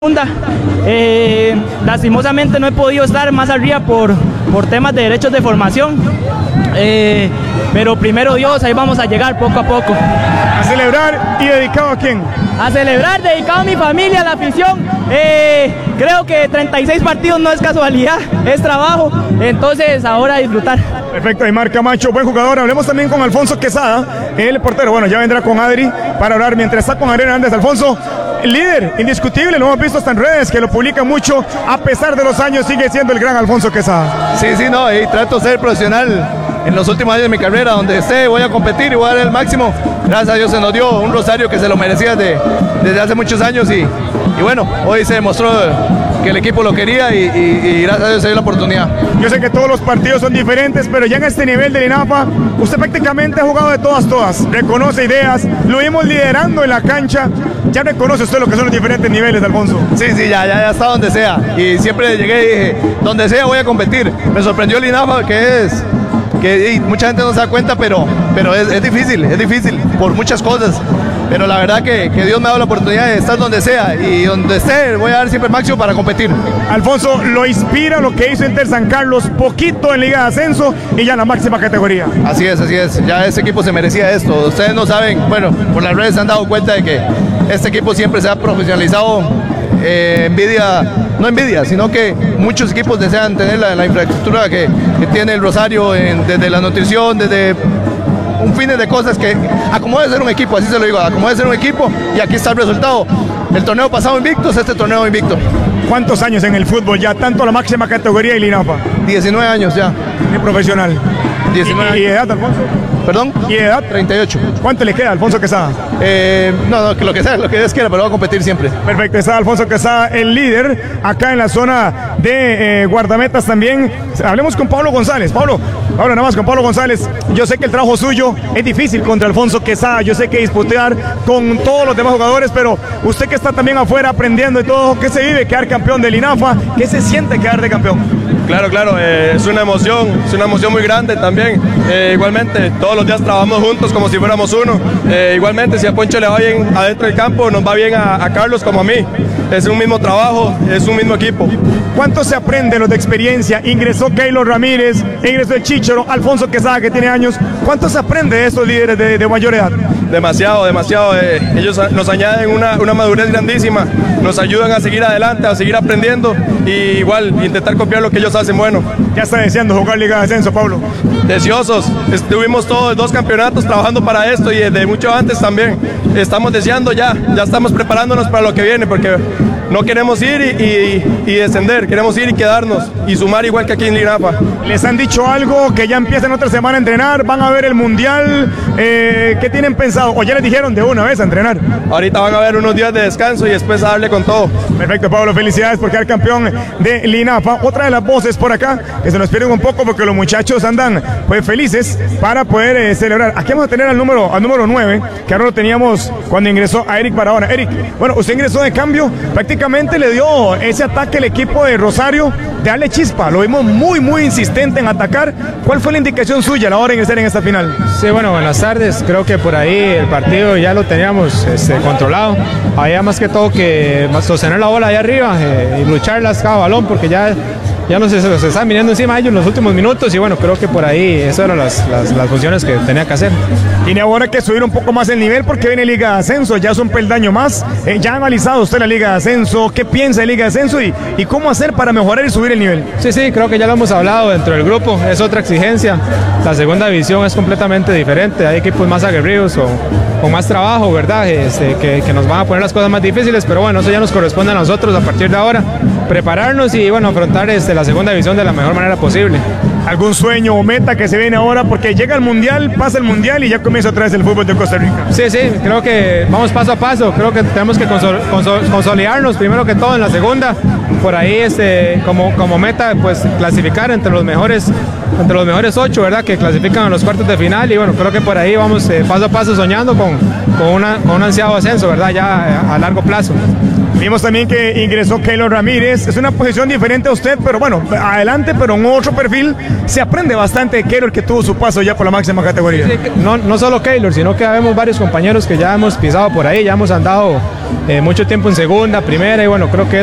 Lastimosamente no he podido estar más arriba por temas de derechos de formación, pero primero Dios, ahí vamos a llegar poco a poco. ¿A celebrar y dedicado a quién? A celebrar, dedicado a mi familia, a la afición. Creo que 36 partidos no es casualidad, es trabajo, entonces ahora a disfrutar. Perfecto, Aymar Camacho, buen jugador. Hablemos también con Alfonso Quesada, el portero. Bueno, ya vendrá con Adri para hablar mientras está con Adrián Hernández. Alfonso, líder indiscutible, lo hemos visto hasta en redes que lo publican mucho, a pesar de los años sigue siendo el gran Alfonso Quesada. Sí, no, y trato de ser profesional en los últimos años de mi carrera, donde esté voy a competir y voy a dar el máximo. Gracias a Dios se nos dio un Rosario que se lo merecía desde hace muchos años y bueno, hoy se demostró que el equipo lo quería y gracias a Dios se dio la oportunidad. Yo sé que todos los partidos son diferentes, pero ya en este nivel del INAFA, usted prácticamente ha jugado de todas, reconoce ideas, lo vimos liderando en la cancha, ya reconoce usted lo que son los diferentes niveles, Alfonso. Sí, ya está donde sea, y siempre llegué y dije, donde sea voy a competir. Me sorprendió el INAFA, que mucha gente no se da cuenta, pero es difícil por muchas cosas. Pero la verdad que Dios me ha dado la oportunidad de estar donde sea y donde esté voy a dar siempre el máximo para competir. Alfonso, lo inspira lo que hizo Inter San Carlos, poquito en Liga de Ascenso y ya en la máxima categoría. Así es, ya ese equipo se merecía esto. Ustedes no saben, bueno, por las redes se han dado cuenta de que este equipo siempre se ha profesionalizado. No envidia, sino que muchos equipos desean tener la infraestructura que tiene el Rosario, desde la nutrición, desde un fin de cosas que como debe ser un equipo, así se lo digo, como debe ser un equipo, y aquí está el resultado. El torneo pasado invictos, este torneo invicto. ¿Cuántos años en el fútbol ya, tanto la máxima categoría y el INAFA? 19 años ya. ¿Y profesional? 19 ¿Y edad, Alfonso? ¿Perdón? ¿Y edad? 38. ¿Cuánto le queda, Alfonso Quesada? No, que lo que sea, lo que Dios quiera, pero va a competir siempre. Perfecto, está Alfonso Quesada, el líder, acá en la zona de guardametas también. Hablemos con Pablo González. Pablo, nada más con Pablo González. Yo sé que el trabajo suyo es difícil contra Alfonso Quesada, yo sé que disputar con todos los demás jugadores, pero usted que está también afuera aprendiendo y todo, ¿qué se vive quedar campeón del INAFA? ¿Qué se siente quedar de campeón? Claro, es una emoción muy grande también. Igualmente, todos los días trabajamos juntos como si fuéramos uno. Igualmente, si a Poncho le va bien adentro del campo, nos va bien a Carlos como a mí. Es un mismo trabajo, es un mismo equipo. ¿Cuánto se aprende los de experiencia? Ingresó Keylor Ramírez, ingresó el Chicharo, Alfonso Quesada, que tiene años. ¿Cuánto se aprende de estos líderes de mayor edad? Demasiado. Ellos nos añaden una madurez grandísima, nos ayudan a seguir adelante, a seguir aprendiendo y igual intentar copiar lo que ellos hacen bueno. Ya está deseando jugar Liga de Ascenso, Pablo. Deseosos, estuvimos todos 2 campeonatos trabajando para esto y desde mucho antes también. Estamos deseando ya estamos preparándonos para lo que viene porque no queremos ir y descender, queremos ir y quedarnos y sumar igual que aquí en INAFA. ¿Les han dicho algo que ya empiezan otra semana a entrenar? ¿Van a ver el Mundial? ¿Qué tienen pensado? ¿O ya les dijeron de una vez a entrenar? Ahorita van a haber unos días de descanso y después a darle con todo. Perfecto, Pablo, felicidades por quedar campeón de INAFA. Otra de las voces por acá, que se nos pierden un poco porque los muchachos andan pues felices para poder celebrar. Aquí vamos a tener al número 9, que ahora lo teníamos cuando ingresó a Eric Barahona. Eric, bueno, usted ingresó de cambio, prácticamente le dio ese ataque al equipo de Rosario de darle chispa. Lo vimos muy insistente en atacar. ¿Cuál fue la indicación suya a la hora de ingresar en esta final? Sí, bueno, buenas tardes. Creo que por ahí el partido ya lo teníamos controlado. Había más que todo que sostener la bola allá arriba y lucharlas cada balón porque ya no se están viniendo encima de ellos en los últimos minutos y bueno, creo que por ahí eso eran las funciones que tenía que hacer. Tiene ahora que subir un poco más el nivel porque viene Liga de Ascenso, ya es un peldaño más. ¿Ya ha analizado usted la Liga de Ascenso? ¿Qué piensa de Liga de Ascenso y cómo hacer para mejorar y subir el nivel? Sí, creo que ya lo hemos hablado dentro del grupo, es otra exigencia. La segunda división es completamente diferente, hay equipos más aguerridos o con más trabajo, ¿verdad? Que nos van a poner las cosas más difíciles, pero bueno, eso ya nos corresponde a nosotros a partir de ahora, prepararnos y bueno, afrontar la segunda división de la mejor manera posible. ¿Algún sueño o meta que se viene ahora? Porque llega el Mundial, pasa el Mundial y ya comienza otra vez el fútbol de Costa Rica. Sí, creo que vamos paso a paso, creo que tenemos que consolidarnos primero que todo en la segunda, por ahí como meta pues clasificar entre los mejores 8, ¿verdad? Que clasifican a los cuartos de final y bueno, creo que por ahí vamos paso a paso soñando con un ansiado ascenso, ¿verdad? Ya a largo plazo. Vimos también que ingresó Keylor Ramírez. Es una posición diferente a usted, pero bueno, adelante, pero en otro perfil. Se aprende bastante de Keylor, que tuvo su paso ya por la máxima categoría. Sí, no solo Keylor, sino que vemos varios compañeros que ya hemos pisado por ahí, ya hemos andado mucho tiempo en segunda, primera, y bueno, creo que